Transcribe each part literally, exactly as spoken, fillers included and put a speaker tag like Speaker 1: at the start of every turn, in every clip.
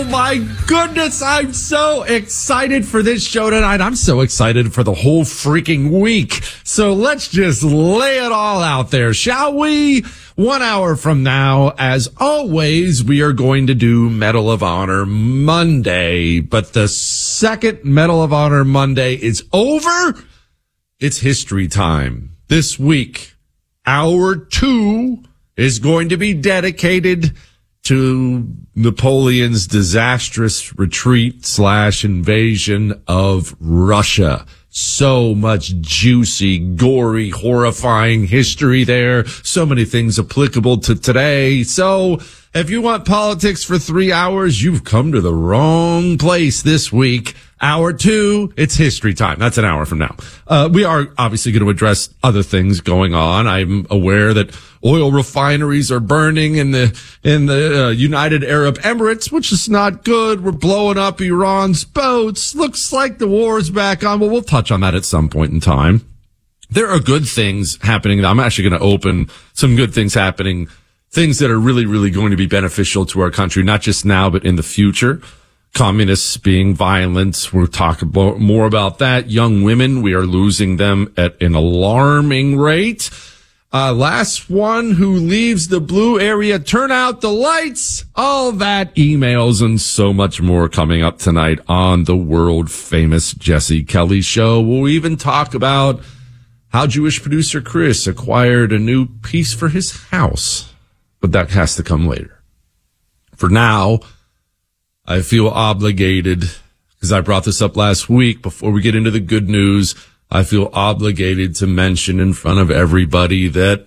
Speaker 1: My goodness, I'm so excited for this show tonight. I'm so excited for the whole freaking week. So let's just lay it all out there, shall we? One hour from now, as always, we are going to do Medal of Honor Monday. But the second Medal of Honor Monday is over. It's history time. This week, hour two is going to be dedicated to Napoleon's disastrous retreat slash invasion of Russia. So much juicy, gory, horrifying history there. So many things applicable to today. So if you want politics for three hours, you've come to the wrong place this week. Hour two, it's history time. That's an hour from now. Uh, we are obviously going to address other things going on. I'm aware that oil refineries are burning in the in the uh, United Arab Emirates, which is not good. We're blowing up Iran's boats. Looks like the war is back on. Well, we'll touch on that at some point in time. There are good things happening. I'm actually going to open some good things happening, things that are really, really going to be beneficial to our country, not just now, but in the future. Communists being violent. We'll talk about, more about that. Young women, we are losing them at an alarming rate. Uh, last one who leaves the blue area, turn out the lights. All that, emails, and so much more coming up tonight on the world famous Jesse Kelly Show. We'll even talk about how Jewish producer Chris acquired a new piece for his house. But that has to come later. For now, I feel obligated, because I brought this up last week, before we get into the good news, I feel obligated to mention in front of everybody that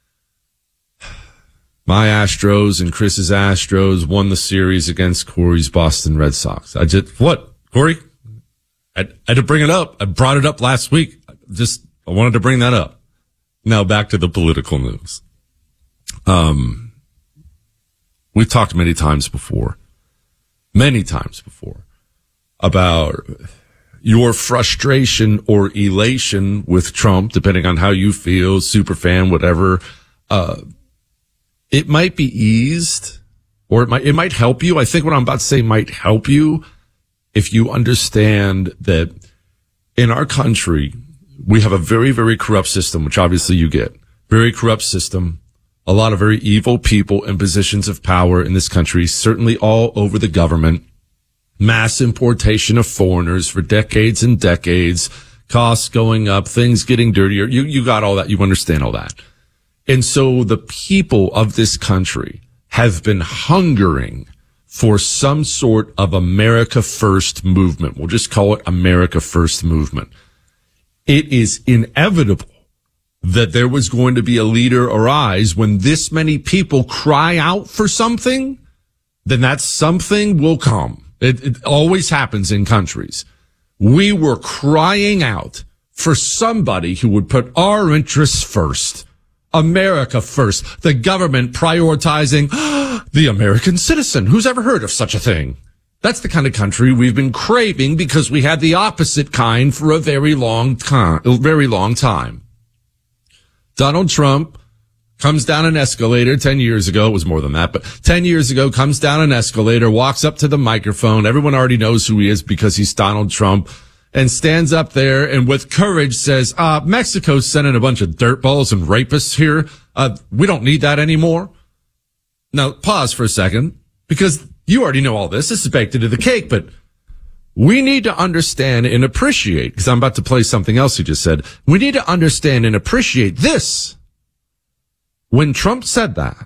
Speaker 1: my Astros and Chris's Astros won the series against Corey's Boston Red Sox. I just, what, Corey? I, I had to bring it up. I brought it up last week. Just, I wanted to bring that up. Now back to the political news. Um, we've talked many times before. Many times before about your frustration or elation with Trump, depending on how you feel, super fan, whatever. Uh, it might be eased, or it might, it might help you. I think what I'm about to say might help you if you understand that in our country, we have a very, very corrupt system, which obviously you get. Very corrupt system. A lot of very evil people in positions of power in this country, certainly all over the government. Mass importation of foreigners for decades and decades, costs going up, things getting dirtier. You, you got all that. You understand all that. And so the people of this country have been hungering for some sort of America First movement. We'll just call it America First movement. It is inevitable that there was going to be a leader arise when this many people cry out for something, then that something will come. It, it always happens in countries. We were crying out for somebody who would put our interests first. America first. The government prioritizing the American citizen. Who's ever heard of such a thing? That's the kind of country we've been craving because we had the opposite kind for a very long time, a very long time. Donald Trump comes down an escalator ten years ago. It was more than that, but ten years ago, comes down an escalator, walks up to the microphone. Everyone already knows who he is because he's Donald Trump, and stands up there and with courage says, uh, Mexico's sending a bunch of dirtballs and rapists here. Uh, we don't need that anymore. Now, pause for a second, because you already know all this. This is baked into the cake, but we need to understand and appreciate, because I'm about to play something else he just said. We need to understand and appreciate this. When Trump said that,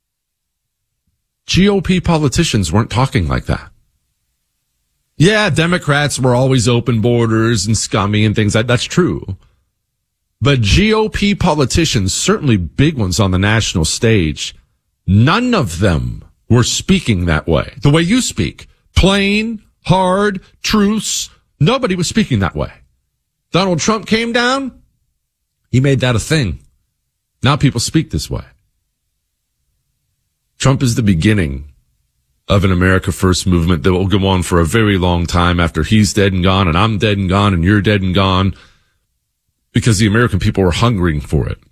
Speaker 1: G O P politicians weren't talking like that. Yeah, Democrats were always open borders and scummy and things like that. That's true. But G O P politicians, certainly big ones on the national stage, none of them were speaking that way. The way you speak. Plain, hard, truce. Nobody was speaking that way. Donald Trump came down. He made that a thing. Now people speak this way. Trump is the beginning of an America First movement that will go on for a very long time after he's dead and gone and I'm dead and gone and you're dead and gone, because the American people are hungering for it.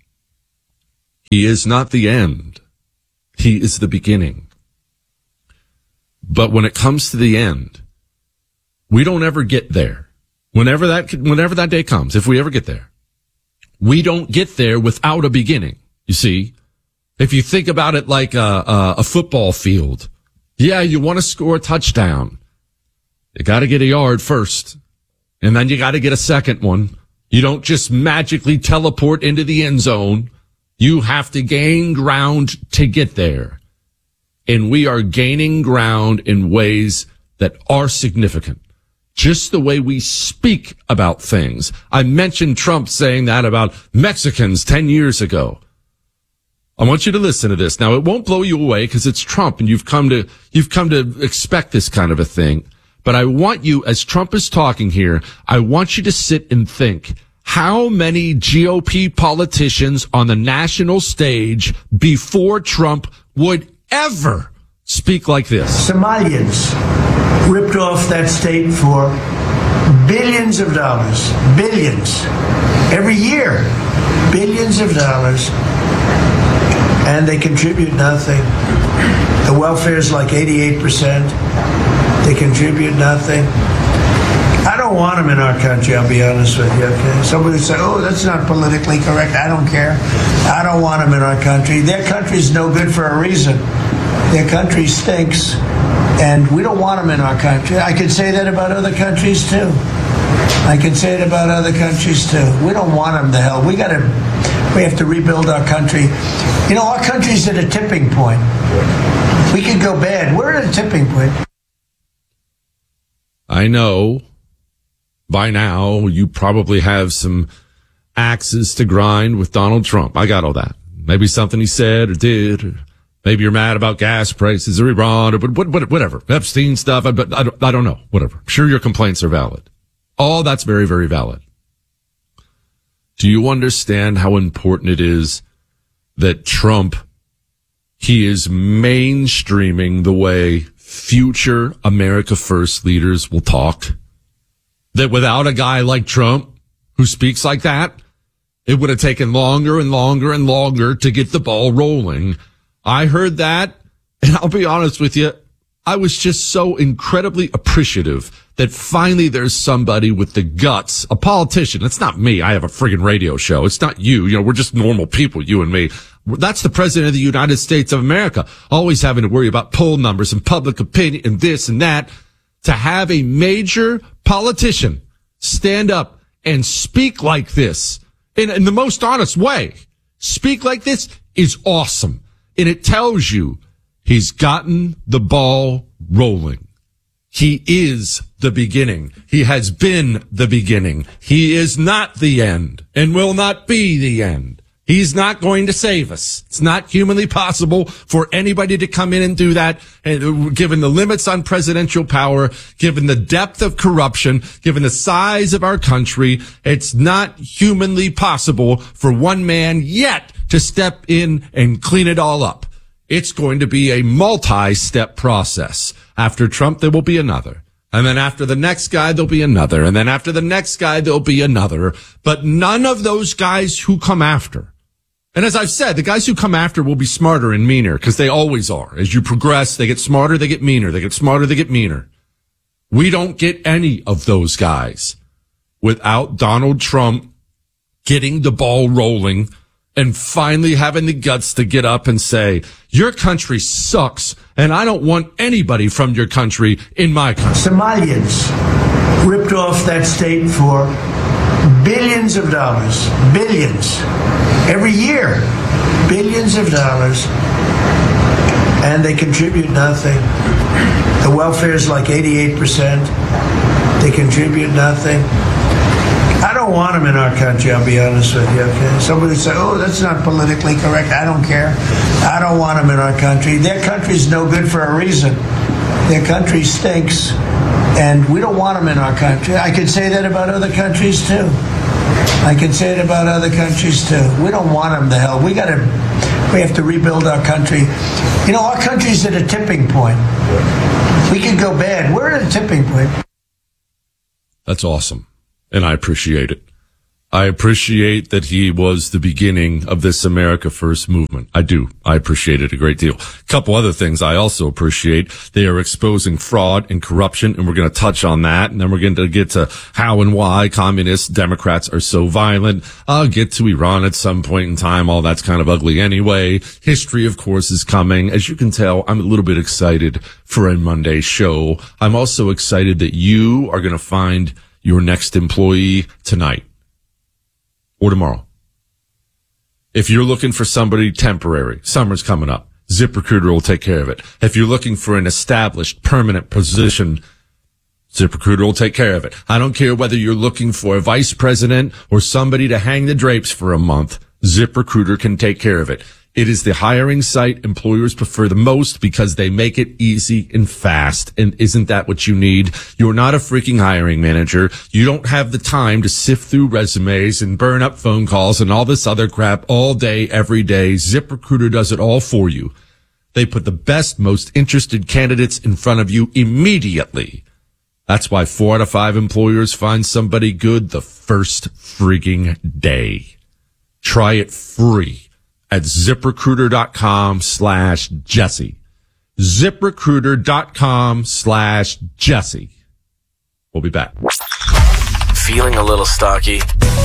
Speaker 1: He is not the end. He is the beginning. But when it comes to the end, we don't ever get there. Whenever that, whenever that day comes, if we ever get there, we don't get there without a beginning. You see, if you think about it like a, a, a football field, yeah, you want to score a touchdown. You got to get a yard first, and then you got to get a second one. You don't just magically teleport into the end zone. You have to gain ground to get there. And we are gaining ground in ways that are significant. Just the way we speak about things. I mentioned Trump saying that about Mexicans ten years ago. I want you to listen to this. Now, it won't blow you away because it's Trump and you've come to, you've come to expect this kind of a thing. But I want you, as Trump is talking here, I want you to sit and think, how many G O P politicians on the national stage before Trump would ever speak like this?
Speaker 2: Somalians ripped off that state for billions of dollars, billions, every year, billions of dollars, and they contribute nothing. The welfare is like eighty-eight percent. They contribute nothing. I don't want them in our country, I'll be honest with you, okay? Somebody would say, oh, that's not politically correct. I don't care. I don't want them in our country. Their country's no good for a reason. Their country stinks, and we don't want them in our country. I could say that about other countries, too. I can say it about other countries, too. We don't want them to hell. We got to, we have to rebuild our country. You know, our country's at a tipping point. We could go bad. We're at a tipping point.
Speaker 1: I know by now you probably have some axes to grind with Donald Trump. I got all that. Maybe something he said or did. Or maybe you're mad about gas prices or Iran or whatever. Epstein stuff. But I don't, I don't know. Whatever. I'm sure your complaints are valid. All that's very, very valid. Do you understand how important it is that Trump, he is mainstreaming the way future America First leaders will talk? That without a guy like Trump who speaks like that, it would have taken longer and longer and longer to get the ball rolling. I heard that, and I'll be honest with you, I was just so incredibly appreciative that finally there's somebody with the guts, a politician. It's not me. I have a friggin' radio show. It's not you. You know, we're just normal people, you and me. That's the president of the United States of America, always having to worry about poll numbers and public opinion and this and that. To have a major politician stand up and speak like this in, in the most honest way, speak like this is awesome. And it tells you he's gotten the ball rolling. He is the beginning. He has been the beginning. He is not the end and will not be the end. He's not going to save us. It's not humanly possible for anybody to come in and do that. And given the limits on presidential power, given the depth of corruption, given the size of our country, it's not humanly possible for one man yet to step in and clean it all up. It's going to be a multi-step process. After Trump, there will be another. And then after the next guy, there'll be another. And then after the next guy, there'll be another. But none of those guys who come after, and as I've said, the guys who come after will be smarter and meaner because they always are. As you progress, they get smarter, they get meaner. They get smarter, they get meaner. We don't get any of those guys without Donald Trump getting the ball rolling and finally having the guts to get up and say, your country sucks, and I don't want anybody from your country in my country.
Speaker 2: Somalians ripped off that state for billions of dollars, billions, every year, billions of dollars, and they contribute nothing. The welfare is like eighty-eight percent. They contribute nothing. I don't want them in our country, I'll be honest with you, okay? Somebody would say, oh, that's not politically correct. I don't care. I don't want them in our country. Their country's no good for a reason. Their country stinks, and we don't want them in our country. I could say that about other countries, too. I can say it about other countries, too. We don't want them to hell. We got to, we have to rebuild our country. You know, our country's at a tipping point. We could go bad. We're at a tipping point.
Speaker 1: That's awesome. And I appreciate it. I appreciate that he was the beginning of this America First movement. I do. I appreciate it a great deal. A couple other things I also appreciate. They are exposing fraud and corruption, and we're going to touch on that. And then we're going to get to how and why communist Democrats are so violent. I'll get to Iran at some point in time. All that's kind of ugly anyway. History, of course, is coming. As you can tell, I'm a little bit excited for a Monday show. I'm also excited that you are going to find your next employee tonight. Or tomorrow. If you're looking for somebody temporary, summer's coming up, ZipRecruiter will take care of it. If you're looking for an established, permanent position, ZipRecruiter will take care of it. I don't care whether you're looking for a vice president or somebody to hang the drapes for a month, ZipRecruiter can take care of it. It is the hiring site employers prefer the most because they make it easy and fast. And isn't that what you need? You're not a freaking hiring manager. You don't have the time to sift through resumes and burn up phone calls and all this other crap all day, every day. ZipRecruiter does it all for you. They put the best, most interested candidates in front of you immediately. That's why four out of five employers find somebody good the first freaking day. Try it free at ZipRecruiter.com slash Jesse. ZipRecruiter.com slash Jesse. We'll be back.
Speaker 3: Feeling a little stocky?